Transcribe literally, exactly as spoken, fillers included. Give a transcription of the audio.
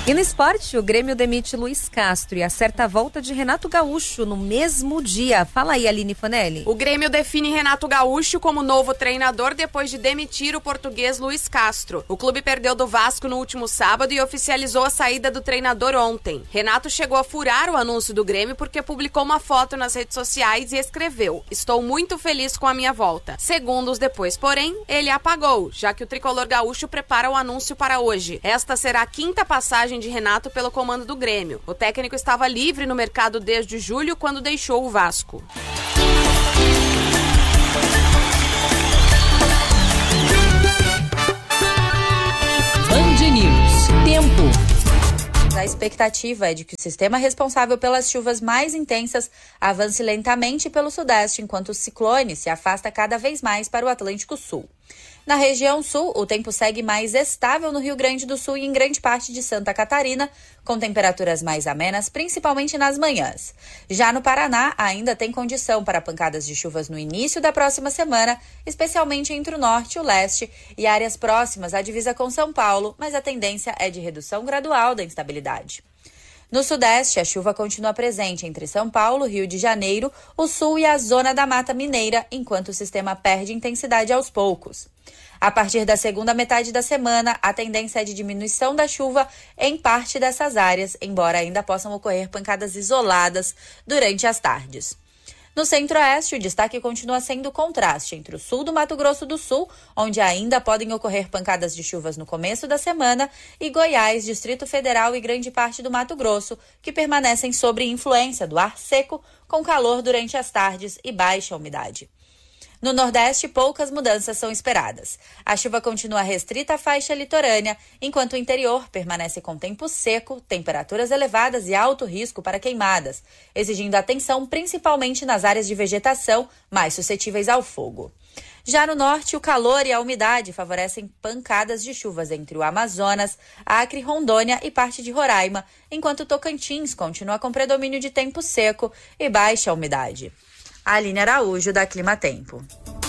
E no esporte, o Grêmio demite Luiz Castro e acerta a volta de Renato Gaúcho no mesmo dia. Fala aí, Aline Fanelli. O Grêmio define Renato Gaúcho como novo treinador depois de demitir o português Luiz Castro. O clube perdeu do Vasco no último sábado e oficializou a saída do treinador ontem. Renato chegou a furar o anúncio do Grêmio porque publicou uma foto nas redes sociais e escreveu: "Estou muito feliz com a minha volta". Segundos depois, porém, ele apagou, já que o tricolor gaúcho prepara o anúncio para hoje. Esta será a quinta passagem de Renato pelo comando do Grêmio. O técnico estava livre no mercado desde julho, quando deixou o Vasco. Band News. Tempo. A expectativa é de que o sistema responsável pelas chuvas mais intensas avance lentamente pelo sudeste, enquanto o ciclone se afasta cada vez mais para o Atlântico Sul. Na região sul, o tempo segue mais estável no Rio Grande do Sul e em grande parte de Santa Catarina, com temperaturas mais amenas, principalmente nas manhãs. Já no Paraná, ainda tem condição para pancadas de chuvas no início da próxima semana, especialmente entre o norte e o leste e áreas próximas à divisa com São Paulo, mas a tendência é de redução gradual da instabilidade. No sudeste, a chuva continua presente entre São Paulo, Rio de Janeiro, o sul e a zona da Mata Mineira, enquanto o sistema perde intensidade aos poucos. A partir da segunda metade da semana, a tendência é de diminuição da chuva em parte dessas áreas, embora ainda possam ocorrer pancadas isoladas durante as tardes. No centro-oeste, o destaque continua sendo o contraste entre o sul do Mato Grosso do Sul, onde ainda podem ocorrer pancadas de chuvas no começo da semana, e Goiás, Distrito Federal e grande parte do Mato Grosso, que permanecem sob influência do ar seco, com calor durante as tardes e baixa umidade. No Nordeste, poucas mudanças são esperadas. A chuva continua restrita à faixa litorânea, enquanto o interior permanece com tempo seco, temperaturas elevadas e alto risco para queimadas, exigindo atenção principalmente nas áreas de vegetação mais suscetíveis ao fogo. Já no norte, o calor e a umidade favorecem pancadas de chuvas entre o Amazonas, Acre, Rondônia e parte de Roraima, enquanto Tocantins continua com predomínio de tempo seco e baixa umidade. Aline Araújo, da Clima Tempo.